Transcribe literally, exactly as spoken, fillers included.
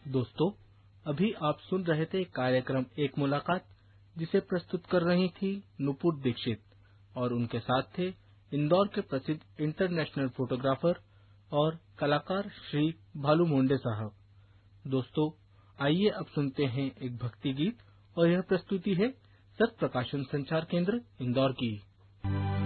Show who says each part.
Speaker 1: दोस्तों, अभी आप सुन रहे थे कार्यक्रम एक मुलाकात, जिसे प्रस्तुत कर रही थी नुपुर दीक्षित और उनके साथ थे इंदौर के प्रसिद्ध इंटरनेशनल फोटोग्राफर और कलाकार श्री भालू मुंडे साहब। दोस्तों, आइए अब सुनते हैं एक भक्ति गीत और यह प्रस्तुति है सत प्रकाशन संचार केंद्र इंदौर की।